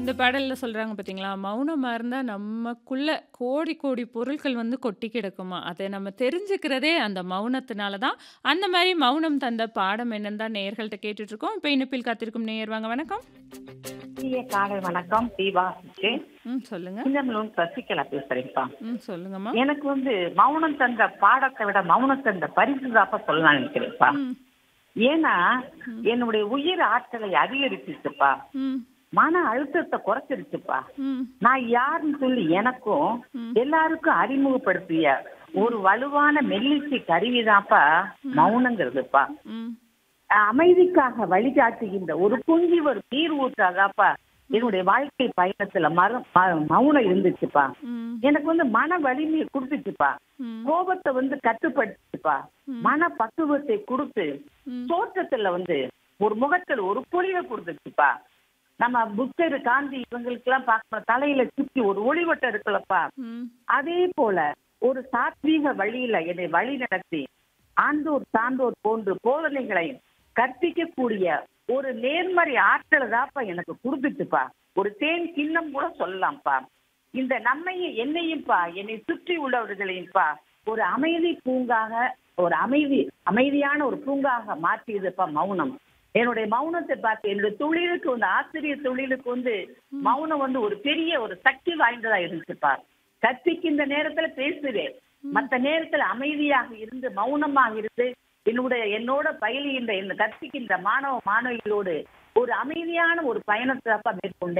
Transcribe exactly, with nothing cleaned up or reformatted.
இந்த பாடல்ல சொல்றாங்க பார்த்தீங்களா, மௌனமா இருந்தா நமக்குள்ள கோடி கோடி பொருட்கள் வந்து கொட்டி கிடக்குமா. அத நம்ம தெரிஞ்சுக்கிறதே அந்த மௌனத்தினால தான். அந்த மாரி மௌனம் தந்த பாடம் என்னன்னு தான் நேயர்கள்ட்ட கேட்டுட்டு இருக்கோம். இப்ப இணைப்பில் காத்திருக்கும் நேயர் வாங்க வணக்கம். இனிய காலை வணக்கம் தீபா சிஸ்டர். ம் சொல்லுங்க. சின்னமலூர் சசிகலா பேசுறேன்ப்பா. ம் சொல்லுங்கம்மா. எனக்கு வந்து மௌனம் தந்த பாடத்தை விட மௌனம் தந்த பரிசு தாப்பா சொல்லலாம் நினைக்கிறேன்ப்பா. ம். ஏன்னா ம். என்னுடைய உயிர் ஆற்றலை அதிகரிச்சிச்சுப்பா, ம். மன அழுத்தத்தை குறைச்சிருச்சுப்பா. ம். நான் யாருன்னு சொல்லி எனக்கும் ம். எல்லாருக்கும் அறிமுகப்படுத்திய ஒரு வலுவான மெல்லிசை கருவிதான்ப்பா மௌனங்கிறதுப்பா. ம். அமைதிக்காக வழிகாட்டுகின்ற ஒரு பொங்கி ஒரு நீர் ஊற்றாதாப்பா என்னுடைய வாழ்க்கை பயணத்துல மர ம- மௌனம் இருந்துச்சுப்பா. ம். எனக்கு வந்து மன வலிமையை கொடுத்துச்சுப்பா, ம். கோபத்தை வந்து கட்டுப்படுத்துச்சுப்பா, மன பக்குவத்தை கொடுத்து ம். தோற்றத்துல வந்து ஒரு முகத்துல ஒரு பொலிவை கொடுத்துச்சுப்பா. நம்ம புத்தர் காந்தி இவங்களுக்கு எல்லாம் பார்க்கணும், தலையில சுற்றி ஒரு ஒளிவட்டம் இருக்குல்லப்பா. ம். அதே போல ஒரு சாத்வீக வழியில என்னை வழி நடத்தி ஆண்டோர் சான்றோர் போன்று போதனைகளை கற்பிக்கக்கூடிய ஒரு நேர்மறை ஆற்றல் தாப்பா எனக்கு கொடுத்துச்சுப்பா. ஒரு தேன் கிண்ணம் கூட சொல்லலாம்ப்பா. இந்த நம்மையும் என்னையும்ப்பா என்னை சுற்றி உள்ளவர்களையும்ப்பா ஒரு அமைதி பூங்காக, ஒரு அமைதி அமைதியான ஒரு பூங்காக மாற்றியதுப்பா மௌனம். என்னுடைய மௌனத்தை பார்த்து என்னுடைய தொழிலுக்கு வந்து ஆசிரியர் தொழிலுக்கு வந்து மௌனம் வந்து ஒரு பெரிய ஒரு சக்தி வாய்ந்ததா இருந்துச்சுப்பா. கற்பிக்கின்ற நேரத்துல பேசுவேன், மற்ற நேரத்துல அமைதியாக இருந்து மௌனமாக இருந்து என்னுடைய என்னோட பயிலுகின்ற என்ன கற்பிக்கின்ற மாணவ மாணவிகளோடு ஒரு அமைதியான ஒரு பயணத்தை மேற்கொண்டேன்.